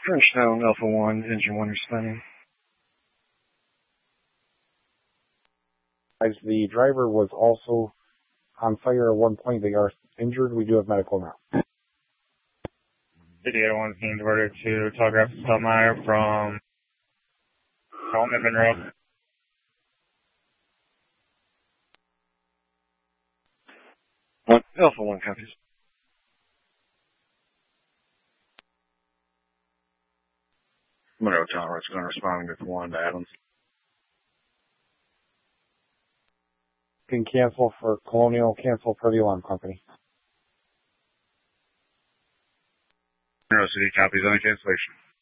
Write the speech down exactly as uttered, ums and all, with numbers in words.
Frenchtown Alpha one, engine one responding. As the driver was also on fire at one point, they are injured. We do have medical now. City eight oh one being diverted to Telegraph Stellmeyer from Coleman Monroe. One, Alpha one copies. Monroe Tower is going to respond with one to Adams. Can cancel for Colonial, cancel for the alarm company. Monroe City copies on the cancellation.